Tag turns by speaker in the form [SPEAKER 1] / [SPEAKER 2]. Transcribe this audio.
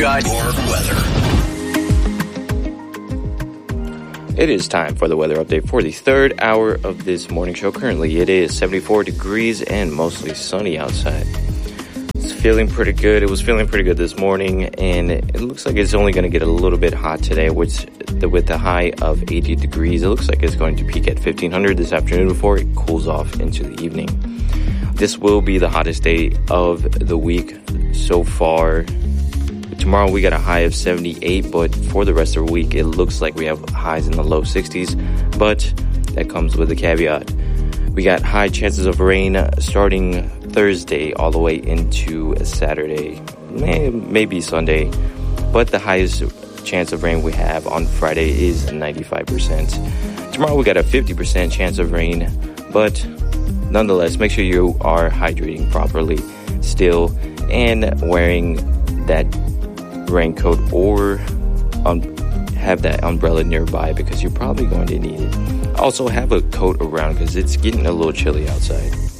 [SPEAKER 1] got your weather.
[SPEAKER 2] It is time for the weather update for the third hour of this morning show. Currently, it is 74 degrees and mostly sunny outside. It's feeling pretty good. It was feeling pretty good this morning, and it looks like it's only going to get a little bit hot today, with the high of 80 degrees. It looks like it's going to peak at 1500 this afternoon before it cools off into the evening. This will be the hottest day of the week so far. Tomorrow we got a high of 78, but for the rest of the week, it looks like we have highs in the low 60s, but that comes with a caveat. We got high chances of rain starting Thursday all the way into Saturday, maybe Sunday, but the highest chance of rain we have on Friday is 95%. Tomorrow we got a 50% chance of rain, but nonetheless, make sure you are hydrating properly still and wearing that raincoat or have that umbrella nearby because you're probably going to need it. Also have a coat around because it's getting a little chilly outside.